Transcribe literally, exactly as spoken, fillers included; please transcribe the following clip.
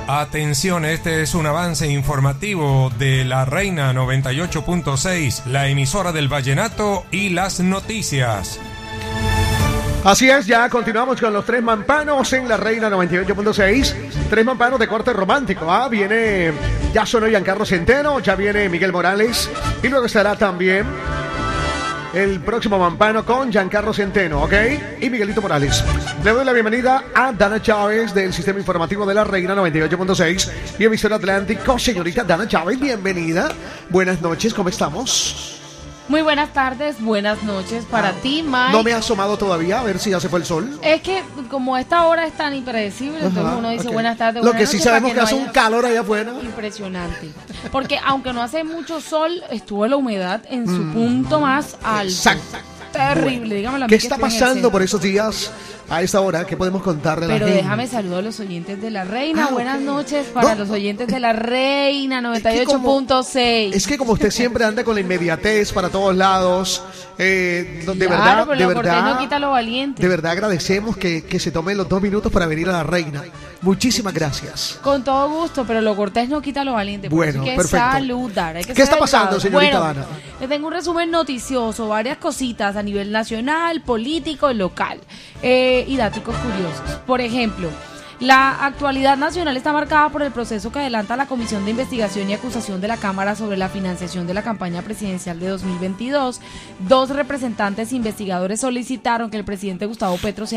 Atención, este es un avance informativo de La Reina noventa y ocho punto seis, la emisora del vallenato y las noticias. Así es, ya continuamos con los tres mampanos en La Reina noventa y ocho punto seis. Tres mampanos de corte romántico. ¿ah? Viene, ya sonó Giancarlo Centeno, ya viene Miguel Morales y luego estará también el próximo mampano con Giancarlo Centeno, ¿ok? Y Miguelito Morales. Le doy la bienvenida a Dana Chávez del Sistema Informativo de La Reina noventa y ocho punto seis y emisora Atlántico. Señorita Dana Chávez, bienvenida. Buenas noches, ¿cómo estamos? Muy buenas tardes, buenas noches para ah, ti, Mike. No me ha asomado todavía, a ver si ya se fue el sol. Es que como esta hora es tan impredecible, Ajá, entonces uno dice okay. buenas tardes, buenas Lo que noches, sí sabemos que, que hace no un calor allá afuera. Impresionante. Porque aunque no hace mucho sol, estuvo la humedad en su mm. punto más alto. Exacto. Terrible, bueno, dígame la ¿Qué está pasando por esos días a esta hora? ¿Qué podemos contarle a la Pero gente? déjame saludar a los oyentes de La Reina. Ah, Buenas okay. noches para no. los oyentes de La Reina noventa y ocho punto seis. Es que como usted siempre anda con la inmediatez para todos lados, eh, de claro, verdad, pero de lo verdad, no quita lo valiente. De verdad agradecemos que, que se tome los dos minutos para venir a La Reina. Muchísimas gracias. Con todo gusto, pero lo cortés no quita lo valiente. Bueno, hay que perfecto. saludar. Hay que ¿Qué está pasando, educado. señorita bueno, Dana? Le tengo un resumen noticioso, varias cositas a nivel nacional, político y local, eh, y datos curiosos. Por ejemplo, la actualidad nacional está marcada por el proceso que adelanta la Comisión de Investigación y Acusación de la Cámara sobre la financiación de la campaña presidencial de dos mil veintidós. Dos representantes investigadores solicitaron que el presidente Gustavo Petro se